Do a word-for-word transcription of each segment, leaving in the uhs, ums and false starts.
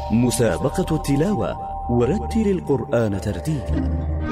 مسابقة التلاوة ورتل القرآن ترتيلا.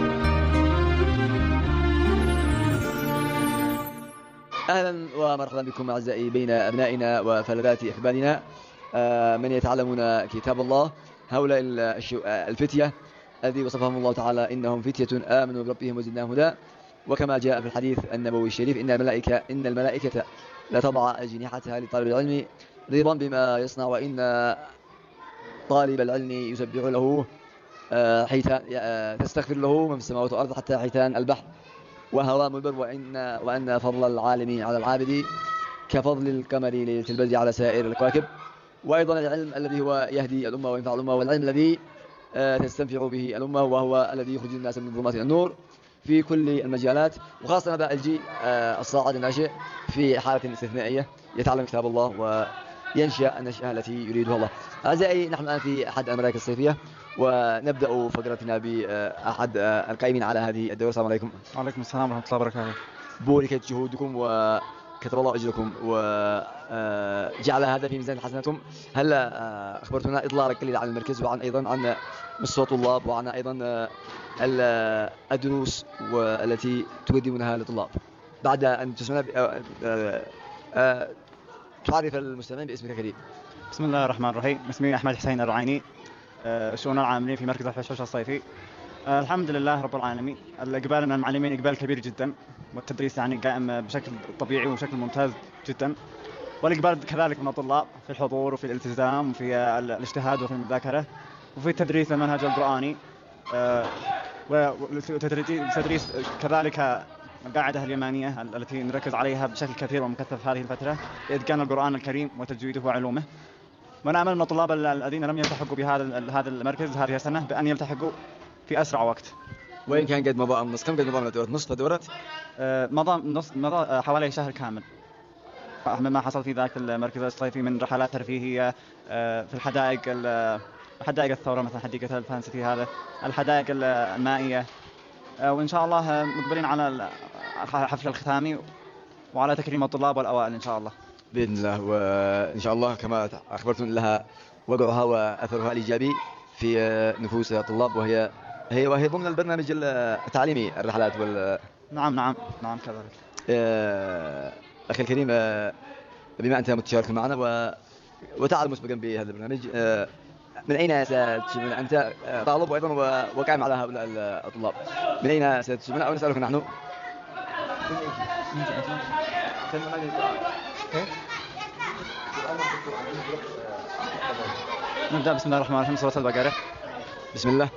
أهلا ومرحبا بكم أعزائي بين أبنائنا وفلذات إخواننا من يتعلمون كتاب الله. هؤلاء الفتية الذي وصفهم الله تعالى إنهم فتية آمنوا بربهم وزدناهم هدى، وكما جاء في الحديث النبوي الشريف إن الملائكة إن الملائكة لا تضع أجنحتها لطالب العلم رضا بما يصنع، وإن طالب العلم يسبح له حيتان تستغفر له من في السماوات والأرض حتى حيتان البحر وهوام البر، وإن وأن فضل العالم على العابد كفضل القمر ليلة البدر على سائر الكواكب. وأيضا العلم الذي هو يهدي الأمة وينفع الأمة، والعلم الذي تستنفع به الأمة، وهو الذي يخرج الناس من ظلمات النور في كل المجالات، وخاصة هذا الجيل الصاعد الناشئ في حالة استثنائية يتعلم كتاب الله وينشأ النشأة التي يريدها الله. أعزائي، نحن الآن في أحد المراكز الصيفية، ونبدأ فقرتنا بأحد القائمين على هذه الدورة. السلام عليكم. وعليكم السلام ورحمة الله وبركاته. بوركت جهودكم وكتب الله أجركم وجعل هذا في ميزان حسناتكم. هل أخبرتنا إطلالا قليلا عن المركز وعن أيضا عن مستوى الطلاب وعن أيضا الدروس التي تقدمونها للطلاب، بعد أن تسمعنا تعرف المستمعين باسمك الكريم؟ بسم الله الرحمن الرحيم. اسمي أحمد حسين الرعيني، شؤون العاملين في مركز الحشوش الصيفي. الحمد لله رب العالمين. الإقبال من المعلمين إقبال كبير جدا، والتدريس يعني قائم بشكل طبيعي وبشكل ممتاز جدا، والإقبال كذلك من الطلاب في الحضور وفي الالتزام وفي الاجتهاد وفي المذاكرة وفي تدريس المنهج القرآني، وتدريس كذلك القاعدة اليمانية التي نركز عليها بشكل كثير ومكثف هذه الفترة لإتقان القرآن الكريم وتجويده وعلومه. ونأمل من الطلاب الذين لم يلتحقوا بهذا هذا المركز هذه السنة بأن يلتحقوا في أسرع وقت. وين كان قد مضى النص؟ كم قد مضى من الدورة؟ نصف الدورة؟ آه مضى نص مضى حوالي شهر كامل. ما حصل في ذاك المركز الصيفي من رحلات ترفيهية آه في الحدائق حدائق الثورة، مثلا حديقة الفانسيتي، هذا الحدائق المائية، آه وإن شاء الله مقبلين على الحفل الختامي وعلى تكريم الطلاب والأوائل إن شاء الله بإذن الله. وإن شاء الله كما أخبرتم لها وقعها وأثرها الإيجابي في نفوس الطلاب، وهي هي وهي ضمن البرنامج التعليمي الرحلات وال نعم نعم نعم كذلك. أخي الكريم، بما أنت متشارك معنا و... وتعلم مسبقا بهذا البرنامج، من أين ستسمعون؟ أنت طالب وأيضا وقائم على هؤلاء الطلاب، من أين ستسمعون أو نسألك نحن؟ نبدأ. بسم الله الرحمن الرحيم. سورة البقرة. بسم الله.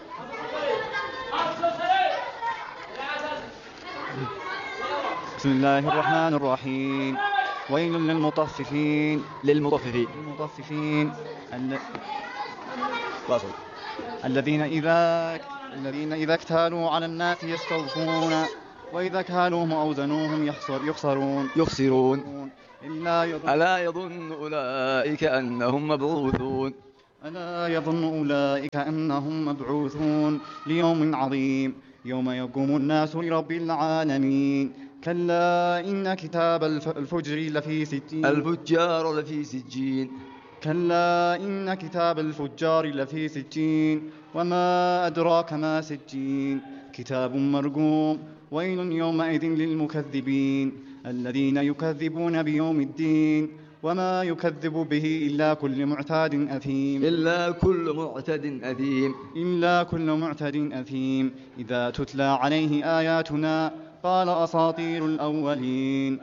بسم الله الرحمن الرحيم. ويل للمطففين للمطففين المطففين ال... واصل. الذين إذا الذين إذا اكتالوا على الناس يستوفون وإذا كالوهم أو وزنوهم يخسر يخسرون يخسرون إلا يظن ألا يظن أولئك أنهم مبعوثون ألا يظن أولئك أنهم مبعوثون ليوم عظيم يوم يقوم الناس لرب العالمين. كلا إن كتاب الفجر لفي سجين الفجار لفي سجين كلا إن كتاب الفجار لفي سجين وما أدراك ما سجين كتاب مرقوم. ويل يومئذ للمكذبين الذين يكذبون بيوم الدين وما يكذب به إلا كل معتاد أثيم إلا كل معتد أثيم إلا كل معتد أثيم إذا تتلى عليه آياتنا قال أساطير الأولين.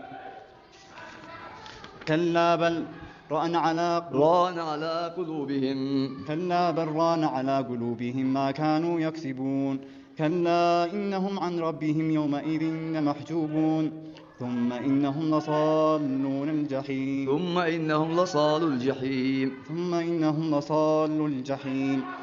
كلا بل ران على ران على قلوبهم كلا بل ران على قلوبهم ما كانوا يكسبون. كلا إنهم عن ربهم يومئذ لمحجوبون ثم إنهم لصالون الجحيم ثم إنهم لصال الجحيم ثم إنهم لصال الجحيم